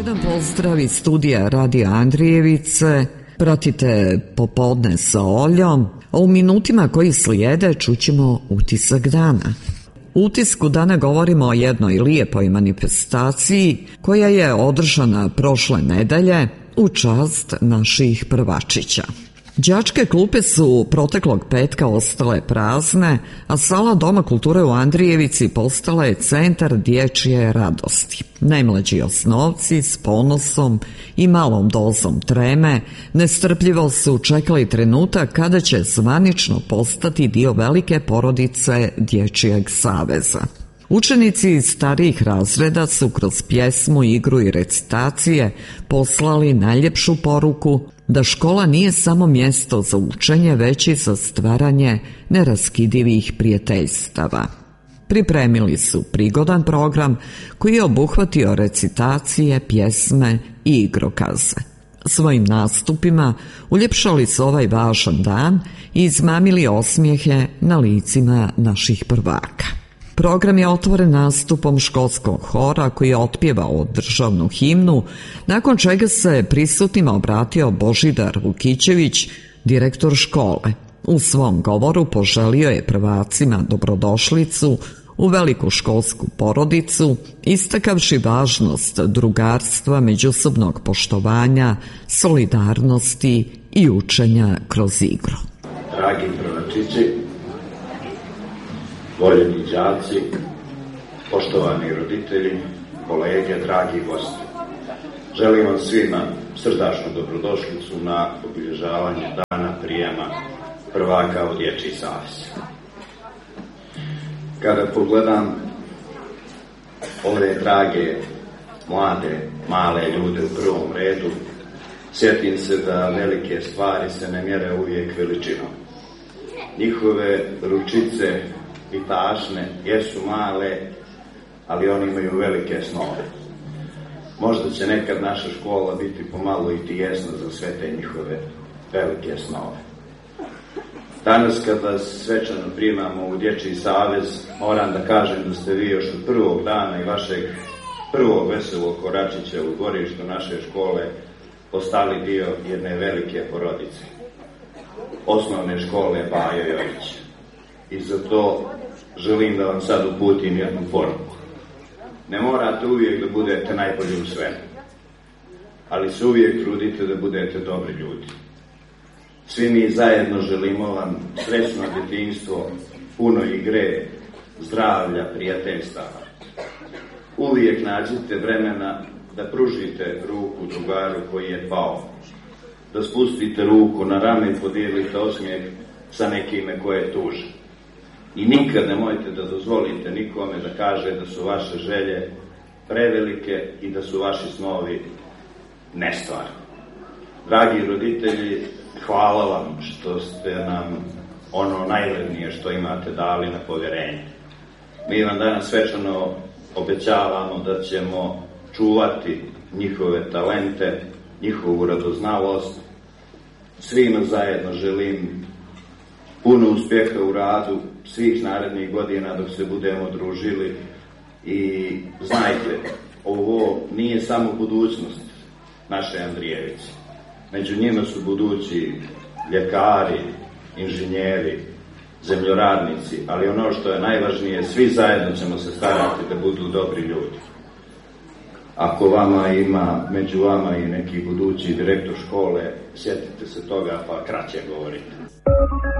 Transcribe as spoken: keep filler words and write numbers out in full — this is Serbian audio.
jedan pozdrav iz studija Radija Andrijevice. Pratite Popodne sa Oljom, a u minutima koji slijede čućemo utisak dana. U utisku dana govorimo o jednoj lijepoj manifestaciji koja je održana prošle nedelje u čast naših prvačića. Đačke klupe su proteklog petka ostale prazne, a sala Doma kulture u Andrijevici postala je centar dječje radosti. Najmlađi osnovci s ponosom i malom dozom treme nestrpljivo su čekali trenutak kada će zvanično postati dio velike porodice Dječjeg saveza. Učenici iz starijih razreda su kroz pjesmu, igru i recitacije poslali najljepšu poruku da škola nije samo mjesto za učenje, već i za stvaranje neraskidivih prijateljstava. Pripremili su prigodan program koji je obuhvatio recitacije, pjesme i igrokaze. Svojim nastupima uljepšali su ovaj važan dan i izmamili osmijehe na licima naših prvaka. Program je otvoren nastupom školskog hora koji je otpjevao državnu himnu, nakon čega se prisutnima obratio Božidar Vukićević, direktor škole. U svom govoru poželio je prvacima dobrodošlicu u veliku školsku porodicu, istakavši važnost drugarstva, međusobnog poštovanja, solidarnosti i učenja kroz igru. Dragi prvačići, voljeni đaci, poštovani roditelji, kolege, dragi gosti. Želim vam svima srdačnu dobrodošlicu na obilježavanje dana prijema prvaka u Dječji savez. Kada pogledam ove drage, mlade, male ljude u prvom redu, sjetim se da velike stvari se ne mjere uvijek veličinom. Njihove ručice i tašne jesu male, ali oni imaju velike snove. Možda će nekad naša škola biti pomalo i tijesna za sve te njihove velike snove. Danas kada svečano primamo u Dječji savez, moram da kažem da ste vi još od prvog dana i vašeg prvog veselog koračića u dvorištu naše škole postali dio jedne velike porodice, osnovne škole Bajo Jović. I zato želim da vam sad uputim jednu poruku. Ne morate uvijek da budete najbolji u svemu, ali se uvijek trudite da budete dobri ljudi. Svi mi zajedno želimo vam srećno djetinjstvo, puno igre, zdravlja, prijateljstava. Uvijek nađite vremena da pružite ruku drugaru koji je pao, da spustite ruku na rame i podijelite osmijeh sa nekime koje je tužan. I nikad nemojte da dozvolite nikome da kaže da su vaše želje prevelike i da su vaši snovi nestvarni. Dragi roditelji, hvala vam što ste nam ono najvrednije što imate dali na povjerenje. Mi vam danas svečano obećavamo da ćemo čuvati njihove talente, njihovu radoznalost. Svima zajedno želim puno uspjeha u radu svih narednih godina dok se budemo družili i znajte, ovo nije samo budućnost naše Andrijevice. Među njima su budući ljekari, inženjeri, zemljoradnici, ali ono što je najvažnije, svi zajedno ćemo se starati da budu dobri ljudi. Ako vama ima među vama i neki budući direktor škole, sjetite se toga pa kraće govorite.